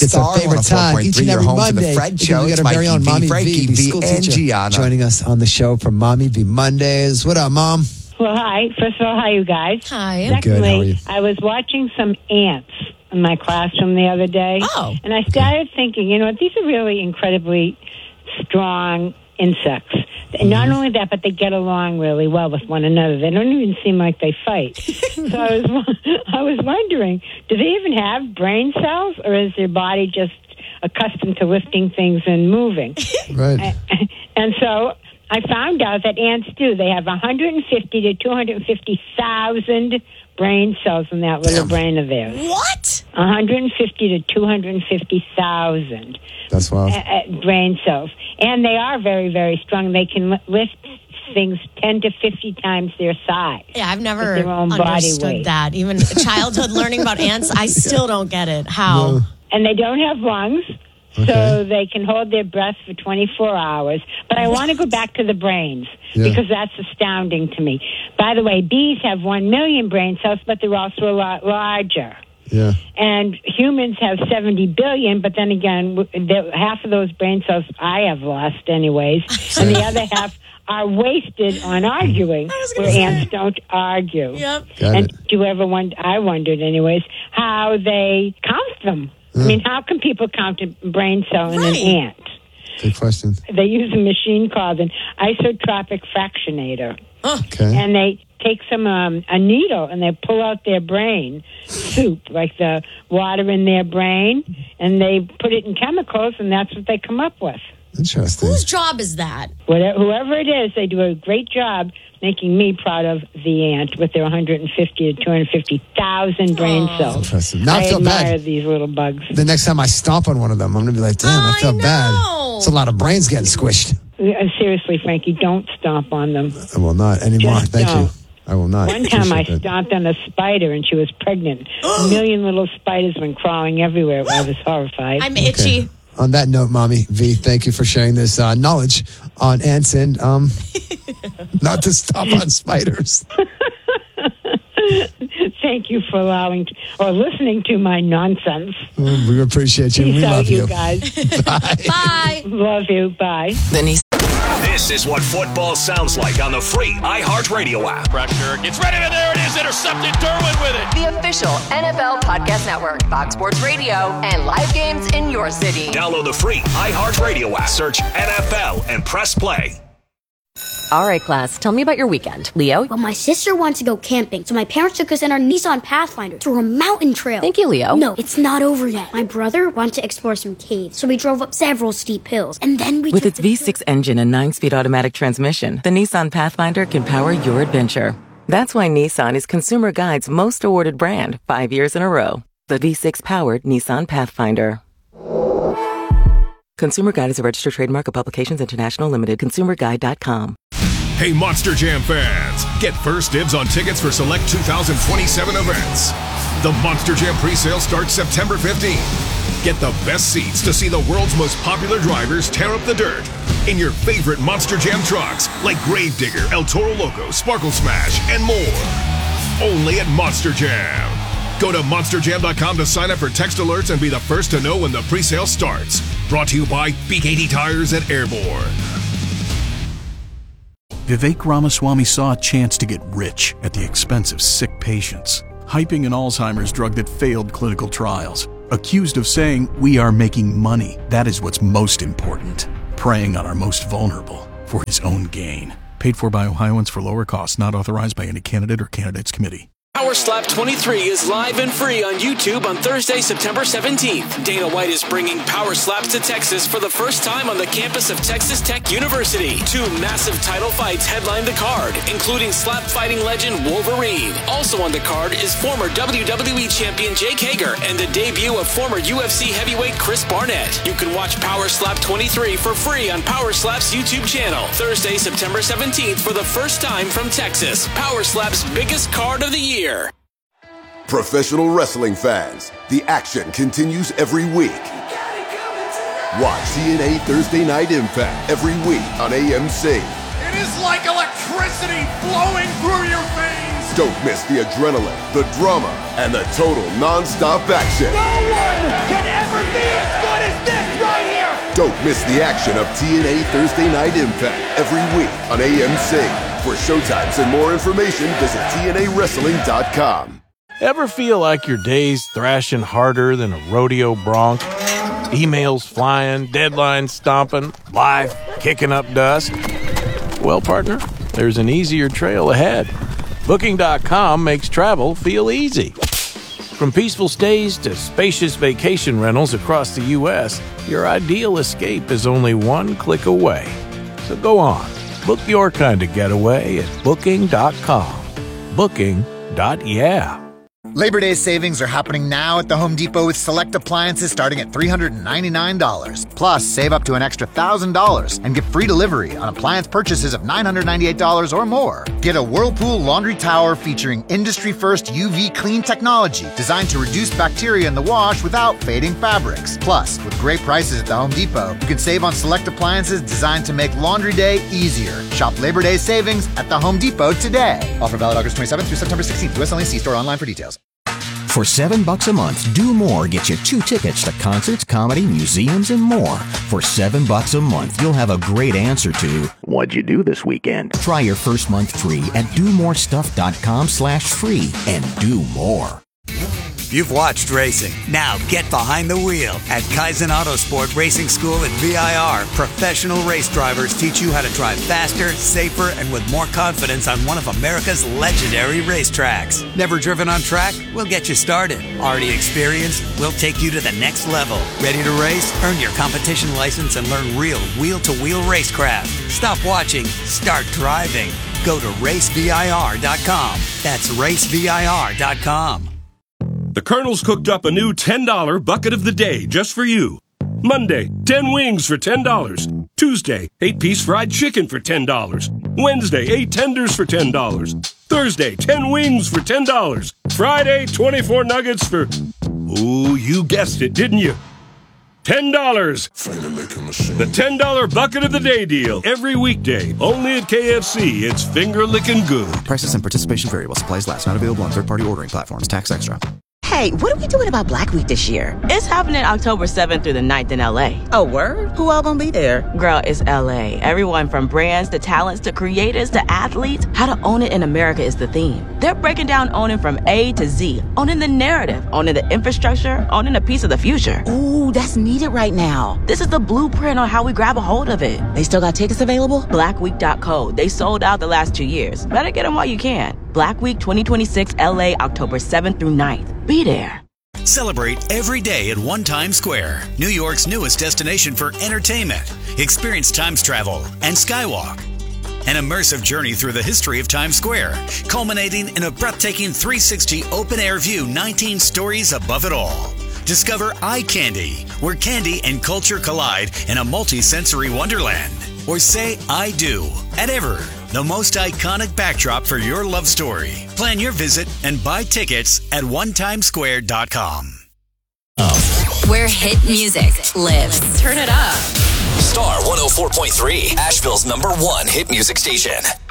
It's our favorite time. Each and every Monday. The Fred Show. We got our very own Mommy V, school teacher, joining us on the show from Mommy V Mondays. What up, Mom? Well, hi. First of all, hi, you guys. Hi. I'm good. How are you? I was watching some ants in my classroom the other day. Oh. And I started thinking, these are really incredibly strong insects. And not only that, but they get along really well with one another. They don't even seem like they fight. So I was wondering, do they even have brain cells, or is their body just accustomed to lifting things and moving? Right. And so I found out that ants do. They have 150 to 250,000 brain cells in that little brain of theirs. What? 150 to 250,000. That's wild. Brain cells. And they are very, very strong. They can lift things 10 to 50 times their size. Yeah, I've never their own body understood weight. that. Even childhood learning about ants, I still don't get it. How? No. And they don't have lungs, so they can hold their breath for 24 hours. But I want to go back to the brains, because that's astounding to me. By the way, bees have 1 million brain cells, but they're also a lot larger. Yeah. And humans have 70 billion, but then again, half of those brain cells I have lost anyways, and the other half are wasted on arguing, where ants don't argue. Yep. And do you ever wonder, I wondered anyways, how they count them? I mean, how can people count a brain cell in an ant? Good question. They use a machine called an isotropic fractionator. Okay. And they take a needle and they pull out their brain soup, like the water in their brain, and they put it in chemicals, and that's what they come up with. Interesting. Whose job is that? Whoever it is, they do a great job making me proud of the ant with their 150 to 250,000 brain cells. Interesting. Now I feel admire bad. these little bugs. The next time I stomp on one of them, I'm going to be like, damn, I feel bad. It's a lot of brains getting squished. Seriously, Frankie, don't stomp on them. I will not anymore. Just Thank don't. you. I will not. One time I Appreciate that. stomped on a spider and she was pregnant. A million little spiders went crawling everywhere. I was horrified. I'm itchy. Okay. On that note, Mommy V, thank you for sharing this knowledge on ants and not to stomp on spiders. Thank you for listening to my nonsense. We appreciate you. Peace We out, love you. guys. Bye. Love you. Bye. This is what football sounds like on the free iHeartRadio app. Pressure gets ready, and there it is. Intercepted. Derwin with it. The official NFL Podcast Network, Fox Sports Radio, and live games in your city. Download the free iHeartRadio app. Search NFL and press play. All right, class, tell me about your weekend. Leo? Well, my sister wanted to go camping, so my parents took us in our Nissan Pathfinder through a mountain trail. Thank you, Leo. No, it's not over yet. My brother wanted to explore some caves, so we drove up several steep hills, and then we With its V6 engine and 9-speed automatic transmission, the Nissan Pathfinder can power your adventure. That's why Nissan is Consumer Guide's most awarded brand 5 years in a row. The V6-powered Nissan Pathfinder. Consumer Guide is a registered trademark of Publications International Limited. ConsumerGuide.com. Hey, Monster Jam fans, get first dibs on tickets for select 2027 events. The Monster Jam presale starts September 15th. Get the best seats to see the world's most popular drivers tear up the dirt in your favorite Monster Jam trucks like Gravedigger, El Toro Loco, Sparkle Smash, and more. Only at Monster Jam. Go to monsterjam.com to sign up for text alerts and be the first to know when the presale starts. Brought to you by BKT Tires at Airborne. Vivek Ramaswamy saw a chance to get rich at the expense of sick patients, hyping an Alzheimer's drug that failed clinical trials. Accused of saying, "We are making money. That is what's most important." Preying on our most vulnerable for his own gain. Paid for by Ohioans for lower costs, not authorized by any candidate or candidates committee. Power Slap 23 is live and free on YouTube on Thursday, September 17th. Dana White is bringing Power Slaps to Texas for the first time on the campus of Texas Tech University. 2 massive title fights headline the card, including slap fighting legend Wolverine. Also on the card is former WWE champion Jake Hager and the debut of former UFC heavyweight Chris Barnett. You can watch Power Slap 23 for free on Power Slap's YouTube channel. Thursday, September 17th for the first time from Texas. Power Slap's biggest card of the year. Professional wrestling fans, the action continues every week. Watch TNA Thursday Night Impact every week on AMC. It is like electricity flowing through your veins. Don't miss the adrenaline, the drama, and the total non-stop action. No one can ever see as good as this right here. Don't miss the action of TNA Thursday Night Impact every week on AMC. For showtimes and more information, visit TNAWrestling.com. Ever feel like your day's thrashing harder than a rodeo bronc? Emails flying, deadlines stomping, life kicking up dust? Well, partner, there's an easier trail ahead. Booking.com makes travel feel easy. From peaceful stays to spacious vacation rentals across the U.S., your ideal escape is only one click away. So go on, book your kind of getaway at Booking.com. Booking.yeah. Labor Day savings are happening now at the Home Depot with select appliances starting at $399. Plus, save up to an extra $1,000 and get free delivery on appliance purchases of $998 or more. Get a Whirlpool laundry tower featuring industry-first UV clean technology designed to reduce bacteria in the wash without fading fabrics. Plus, with great prices at the Home Depot, you can save on select appliances designed to make laundry day easier. Shop Labor Day savings at the Home Depot today. Offer valid August 27th through September 16th. US only. See store online for details. For $7 a month, Do More gets you 2 tickets to concerts, comedy, museums, and more. For $7 a month, you'll have a great answer to, what'd you do this weekend? Try your first month free at domorestuff.com/free and do more. You've watched racing. Now get behind the wheel at Kaizen Autosport Racing School at VIR. Professional race drivers teach you how to drive faster, safer, and with more confidence on one of America's legendary racetracks. Never driven on track? We'll get you started. Already experienced? We'll take you to the next level. Ready to race? Earn your competition license and learn real wheel-to-wheel racecraft. Stop watching. Start driving. Go to racevir.com. That's racevir.com. The Colonel's cooked up a new $10 bucket of the day just for you. Monday, 10 wings for $10. Tuesday, 8-piece fried chicken for $10. Wednesday, 8 tenders for $10. Thursday, 10 wings for $10. Friday, 24 nuggets for... Ooh, you guessed it, didn't you? $10. The $10 bucket of the day deal. Every weekday. Only at KFC. It's finger licking good. Prices and participation variable. Supplies last. Not available on third-party ordering platforms. Tax extra. Hey, what are we doing about Black Week this year? It's happening October 7th through the 9th in LA. Oh, word? Who all gonna be there? Girl, it's LA. Everyone from brands to talents to creators to athletes. How to own it in America is the theme. They're breaking down owning from A to Z. Owning the narrative, owning the infrastructure, owning a piece of the future. Ooh, that's needed right now. This is the blueprint on how we grab a hold of it. They still got tickets available? Blackweek.co. They sold out the last 2 years. Better get them while you can. Black Week 2026 LA, October 7th through 9th. Be there. Celebrate every day at One Times Square, New York's newest destination for entertainment. Experience Times travel and Skywalk. An immersive journey through the history of Times Square, culminating in a breathtaking 360 open-air view 19 stories above it all. Discover Eye Candy, where candy and culture collide in a multi-sensory wonderland. Or say I do at Ever, the most iconic backdrop for your love story. Plan your visit and buy tickets at onetimesquare.com. Where hit music lives. Turn it up. Star 104.3, Asheville's #1 hit music station.